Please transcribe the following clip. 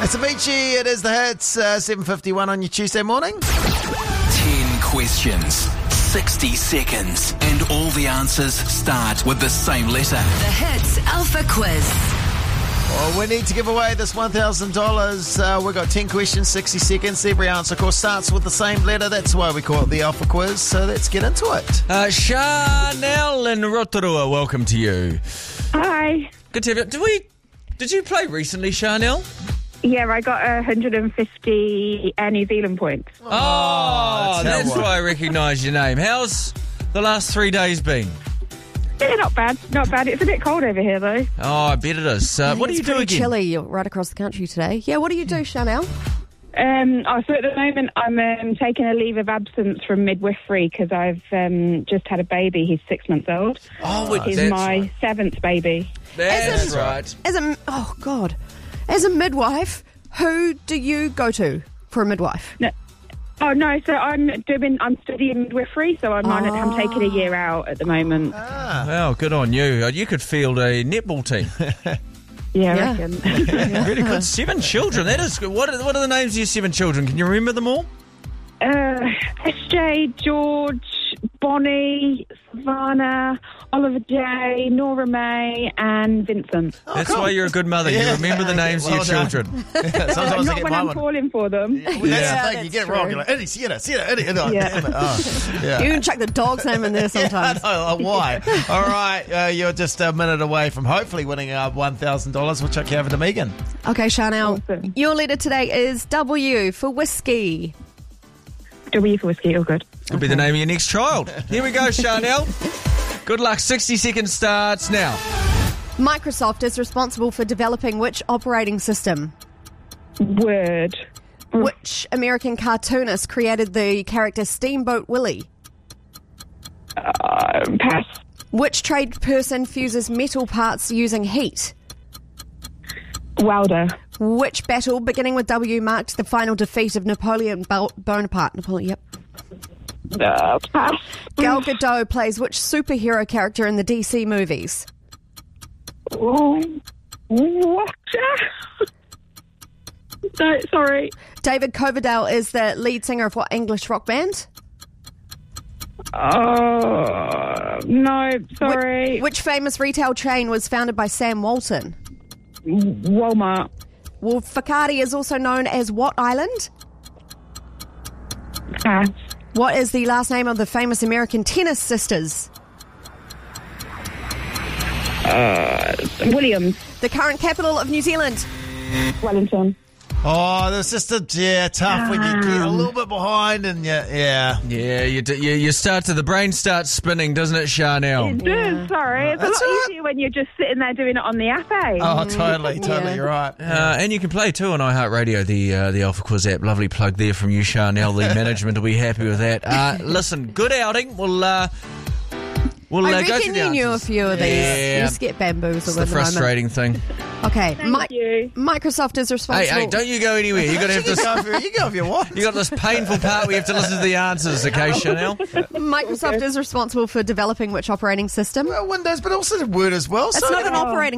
It's Avicii. It is the hits. 7:51 on your Tuesday morning. 10 questions, 60 seconds, and all the answers start with the same letter. The Hits Alpha Quiz. Well, we need to give away this $1,000. We've got 10 questions, 60 seconds. Every answer, of course, starts with the same letter. That's why we call it the Alpha Quiz. So let's get into it. Chanel in Rotorua, welcome to you. Hi. Good to have you. Did you play recently, Chanel? Yeah, I got 150 New Zealand points. Oh, that's how why I recognise your name. How's the last 3 days been? Yeah, not bad. Not bad. It's a bit cold over here, though. Oh, I bet it is. What do you do again? Chilly right across the country today. Yeah, what do you do, Chanel? So at the moment, I'm taking a leave of absence from midwifery because I've just had a baby. He's 6 months old. Oh, He's that's my right. 7th baby. That's right. As a midwife, who do you go to for a midwife? No. Oh no! So I'm studying midwifery, so I'm taking a year out at the moment. Well, good on you. You could field a netball team. Yeah, I Yeah. reckon. Really good. 7 children. That is good. What are the names of your 7 children? Can you remember them all? SJ, George, Bonnie, Savannah, Oliver J, Nora May, and Vincent. That's why you're a good mother. You Yeah. remember the names of your Well done. children. Sometimes I Not get when my I'm one. calling for them. Well, that's Yeah, the thing. You that's get it wrong. true. You're like, Eddie, Sienna. Oh, Yeah. damn it. Oh, yeah. You can chuck the dog's name in there sometimes. I know, why? All right, you're just a minute away from hopefully winning $1,000. We'll chuck you over to Megan. Okay, Chanel, Awesome. your letter today is W for whiskey. W for whiskey, all good. Could be the name of your next child. Here we go, Chanel. Good luck. 60 seconds starts now. Microsoft is responsible for developing which operating system? Word. Which American cartoonist created the character Steamboat Willie? Pass. Which trade person fuses metal parts using heat? Welder. Which battle beginning with W marked the final defeat of Napoleon Bonaparte? Napoleon, yep. Pass. Gal Gadot plays which superhero character in the DC movies? Oh, what? No, sorry. David Coverdale is the lead singer of what English rock band? No, sorry. Which famous retail chain was founded by Sam Walton? Walmart. Well, Fakati is also known as what island? Pass. What is the last name of the famous American tennis sisters? Williams. The current capital of New Zealand? Wellington. Oh, there's just tough when you get a little bit behind and yeah. Yeah, the brain starts spinning, doesn't it, Chanel? It does, sorry. It's That's a lot all right. easier when you're just sitting there doing it on the app, eh? Oh, totally, Yeah. you're right. And you can play too on iHeartRadio, the Alpha Quiz app. Lovely plug there from you, Chanel. The management will be happy with that. Listen, good outing. We'll I go through reckon the you knew a answers. few of these. Yeah. You just get bamboozled It's at the the moment. frustrating thing. Okay, Thank you. Microsoft is responsible. Hey, don't you go anywhere. You got to have this. You go if you want. You got this painful part where you have to listen to the answers, okay, Chanel? Microsoft is responsible for developing which operating system? Well, Windows, but also Word as well. It's so not an operating